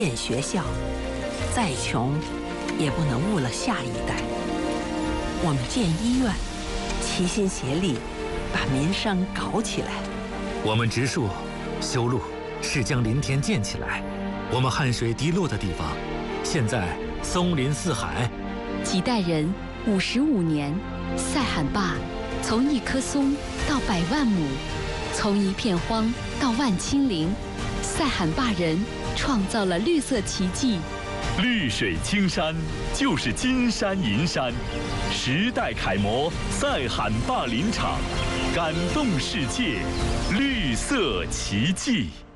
建学校，再穷也不能误了下一代。我们建医院，齐心协力把民生搞起来。 我们植树、修路，是将林田建起来。我们汗水滴落的地方，现在松林四海。 几代人55年，赛罕坝从一棵松到100万亩，从一片荒到万顷林，赛罕坝人创造了绿色奇迹。 绿水青山就是金山银山，时代楷模赛罕坝林场，感动世界，绿色奇迹。